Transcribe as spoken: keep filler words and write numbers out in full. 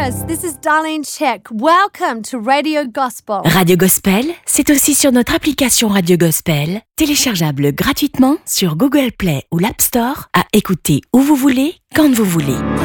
listeners, this is Darlene Check. Welcome to Radio Gospel. Radio Gospel, c'est aussi sur notre application Radio Gospel, téléchargeable gratuitement sur Google Play ou l'App Store, à écouter où vous voulez, quand vous voulez.